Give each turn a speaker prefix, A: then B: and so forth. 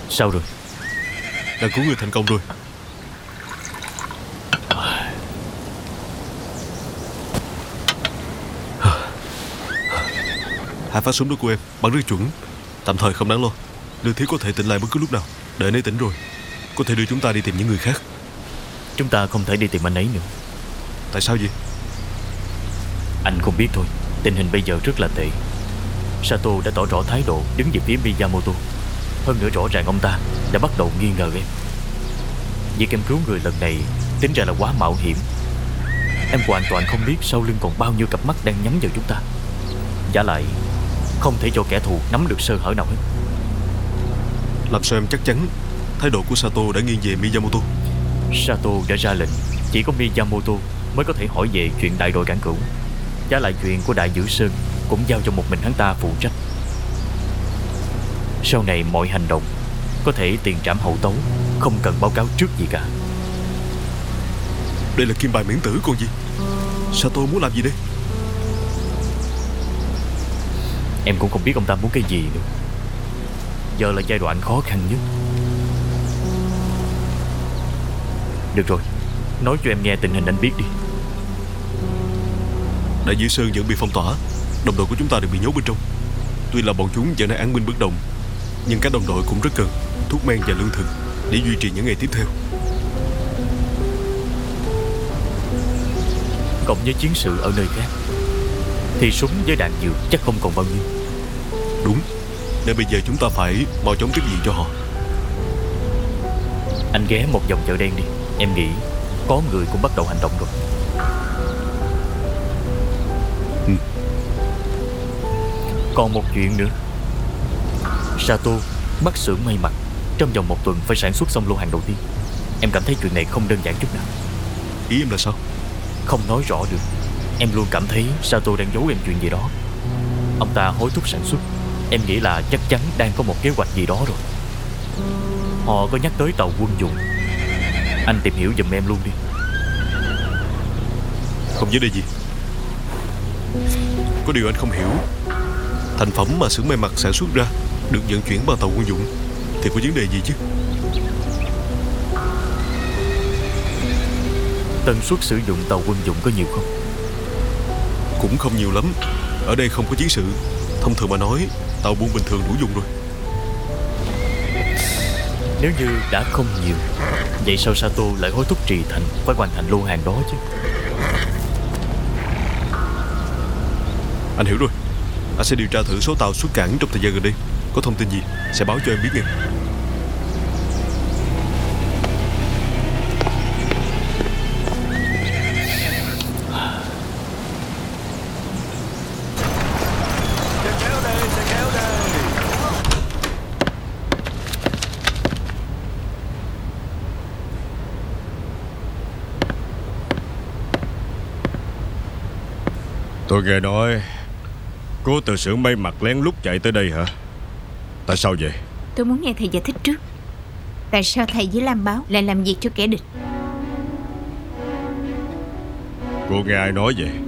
A: Sao rồi?
B: Đã cứu người thành công rồi. Hai phát súng đó của em bắn rất chuẩn. Tạm thời không đáng lo. Lương Thiếu có thể tỉnh lại bất cứ lúc nào. Đợi anh ấy tỉnh rồi, có thể đưa chúng ta đi tìm những người khác.
A: Chúng ta không thể đi tìm anh ấy nữa.
B: Tại sao vậy?
A: Anh không biết thôi. Tình hình bây giờ rất là tệ. Sato đã tỏ rõ thái độ đứng về phía Miyamoto. Hơn nữa rõ ràng ông ta đã bắt đầu nghi ngờ em. Việc em cứu người lần này tính ra là quá mạo hiểm. Em hoàn toàn không biết sau lưng còn bao nhiêu cặp mắt đang nhắm vào chúng ta. Giả lại không thể cho kẻ thù nắm được sơ hở nào hết.
B: Làm sao em chắc chắn thái độ của Sato đã nghiêng về Miyamoto?
A: Sato đã ra lệnh chỉ có Miyamoto mới có thể hỏi về chuyện đại đội cản cửu. Giả lại chuyện của Đại Dữ Sơn cũng giao cho một mình hắn ta phụ trách. Sau này mọi hành động có thể tiền trảm hậu tấu, không cần báo cáo trước gì cả.
B: Đây là kim bài miễn tử còn gì. Sato muốn làm gì đây?
A: Em cũng không biết ông ta muốn cái gì nữa. Giờ là giai đoạn khó khăn nhất. Được rồi, nói cho em nghe tình hình anh biết đi.
B: Đại Dữ Sơn vẫn bị phong tỏa. Đồng đội của chúng ta đều bị nhốt bên trong. Tuy là bọn chúng vẫn đang án binh bất động, nhưng các đồng đội cũng rất cần thuốc men và lương thực để duy trì những ngày tiếp theo.
A: Cộng với chiến sự ở nơi khác thì súng với đạn dược chắc không còn bao nhiêu.
B: Đúng, nên bây giờ chúng ta phải mau chóng tiếp viện cho họ.
A: Anh ghé một vòng chợ đen đi. Em nghĩ có người cũng bắt đầu hành động rồi. Còn một chuyện nữa. Sato bắt xưởng may mặc trong vòng 1 tuần phải sản xuất xong lô hàng đầu tiên. Em cảm thấy chuyện này không đơn giản chút nào.
B: Ý em là sao?
A: Không nói rõ được. Em luôn cảm thấy Sato đang giấu em chuyện gì đó. Ông ta hối thúc sản xuất. Em nghĩ là chắc chắn đang có một kế hoạch gì đó rồi. Họ có nhắc tới tàu quân dụng. Anh tìm hiểu giùm em luôn đi.
B: Không vấn đề gì. Có điều anh không hiểu, thành phẩm mà xưởng may mặc sản xuất ra được vận chuyển bằng tàu quân dụng thì có vấn đề gì chứ?
A: Tần suất sử dụng tàu quân dụng có nhiều không?
B: Cũng không nhiều lắm. Ở đây không có chiến sự. Thông thường mà nói, tàu buôn bình thường đủ dùng rồi.
A: Nếu như đã không nhiều, vậy sao Sato lại hối thúc Trì Thành phải hoàn thành lô hàng đó chứ?
B: Anh hiểu rồi. Anh sẽ điều tra thử số tàu xuất cảng trong thời gian gần đây. Có thông tin gì sẽ báo cho em biết nghe.
C: Tôi nghe nói cô từ xưởng may mặc lén lút chạy tới đây hả? Tại sao vậy?
D: Tôi muốn nghe thầy giải thích trước. Tại sao thầy với Lam Báo lại làm việc cho kẻ địch?
C: Cô nghe ai nói vậy?